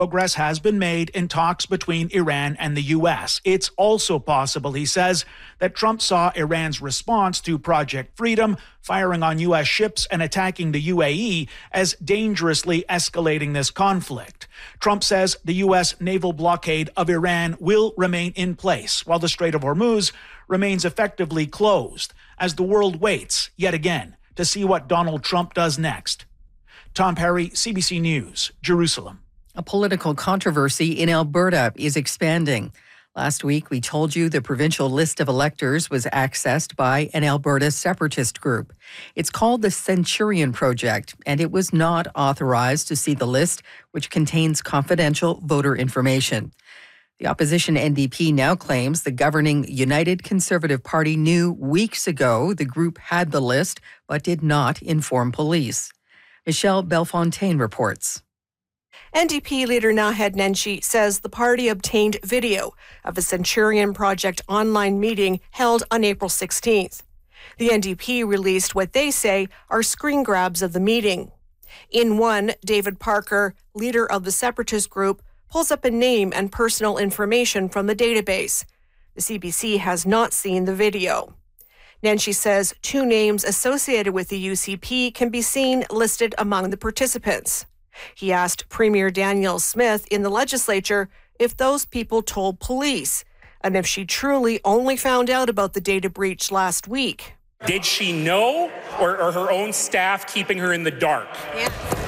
Progress has been made in talks between Iran and the U.S. It's also possible, he says, that Trump saw Iran's response to Project Freedom, firing on U.S. ships and attacking the UAE, as dangerously escalating this conflict. Trump says the U.S. naval blockade of Iran will remain in place, while the Strait of Hormuz remains effectively closed, as the world waits, yet again, to see what Donald Trump does next. Tom Perry, CBC News, Jerusalem. A political controversy in Alberta is expanding. Last week, we told you the provincial list of electors was accessed by an Alberta separatist group. It's called the Centurion Project, and it was not authorized to see the list, which contains confidential voter information. The opposition NDP now claims the governing United Conservative Party knew weeks ago the group had the list, but did not inform police. Michelle Bellefontaine reports. NDP leader Naheed Nenshi says the party obtained video of a Centurion Project online meeting held on April 16th. The NDP released what they say are screen grabs of the meeting. In one, David Parker, leader of the separatist group, pulls up a name and personal information from the database. The CBC has not seen the video. Nenshi says 2 names associated with the UCP can be seen listed among the participants. He asked Premier Danielle Smith in the legislature if those people told police and if she truly only found out about the data breach last week. Did she know, or are her own staff keeping her in the dark? Yeah.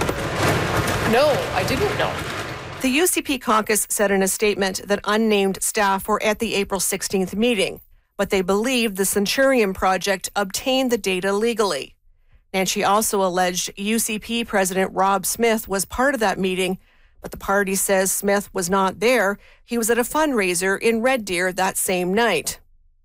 No, I didn't know. The UCP caucus said in a statement that unnamed staff were at the April 16th meeting, but they believed the Centurion Project obtained the data legally. Nenshi also alleged UCP President Rob Smith was part of that meeting, but the party says Smith was not there. He was at a fundraiser in Red Deer that same night.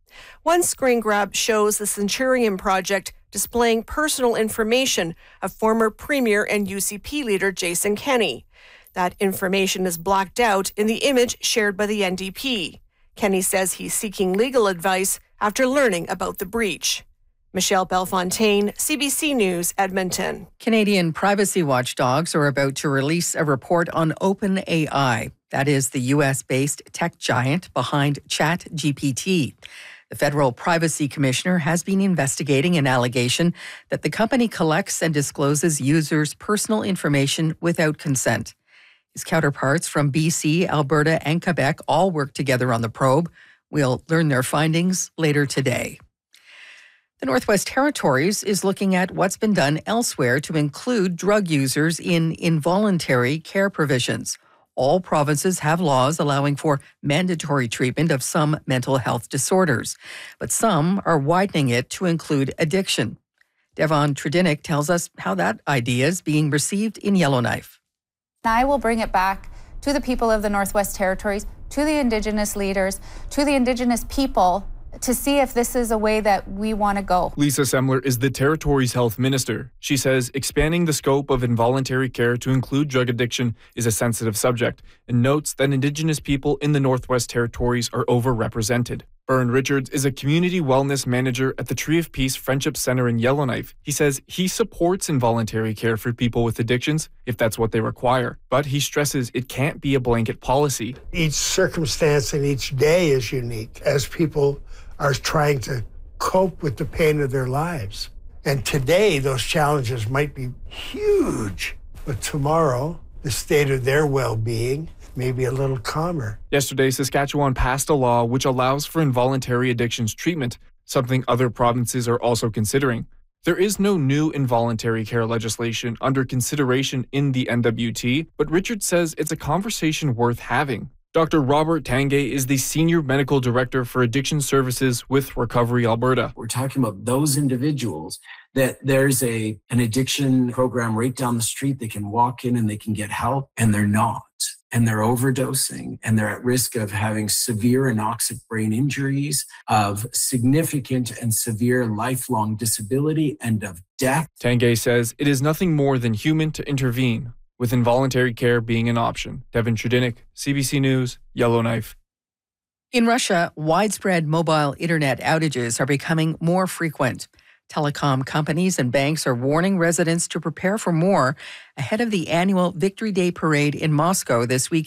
One screen grab shows the Centurion Project displaying personal information of former Premier and UCP leader Jason Kenney. That information is blacked out in the image shared by the NDP. Kenney says he's seeking legal advice after learning about the breach. Michelle Bellefontaine, CBC News, Edmonton. Canadian privacy watchdogs are about to release a report on OpenAI. That is the U.S.-based tech giant behind ChatGPT. The federal privacy commissioner has been investigating an allegation that the company collects and discloses users' personal information without consent. His counterparts from BC, Alberta, and Quebec all work together on the probe. We'll learn their findings later today. The Northwest Territories is looking at what's been done elsewhere to include drug users in involuntary care provisions. All provinces have laws allowing for mandatory treatment of some mental health disorders, but some are widening it to include addiction. Devon Tredinnick tells us how that idea is being received in Yellowknife. I will bring it back to the people of the Northwest Territories, to the Indigenous leaders, to the Indigenous people, to see if this is a way that we want to go. Lisa Semler is the Territory's health minister. She says expanding the scope of involuntary care to include drug addiction is a sensitive subject, and notes that Indigenous people in the Northwest Territories are overrepresented. Byrne Richards is a community wellness manager at the Tree of Peace Friendship Center in Yellowknife. He says he supports involuntary care for people with addictions if that's what they require, but he stresses it can't be a blanket policy. Each circumstance and each day is unique as people are trying to cope with the pain of their lives. And today, those challenges might be huge, but tomorrow, the state of their well-being may be a little calmer. Yesterday, Saskatchewan passed a law which allows for involuntary addictions treatment, something other provinces are also considering. There is no new involuntary care legislation under consideration in the NWT, but Richard says it's a conversation worth having. Dr. Robert Tangay is the Senior Medical Director for Addiction Services with Recovery Alberta. We're talking about those individuals that there's an addiction program right down the street. They can walk in and they can get help, and they're not. And they're overdosing, and they're at risk of having severe anoxic brain injuries, of significant and severe lifelong disability, and of death. Tangay says it is nothing more than human to intervene, with involuntary care being an option. Devon Tredinnick, CBC News, Yellowknife. In Russia, widespread mobile internet outages are becoming more frequent. Telecom companies and banks are warning residents to prepare for more ahead of the annual Victory Day parade in Moscow this week.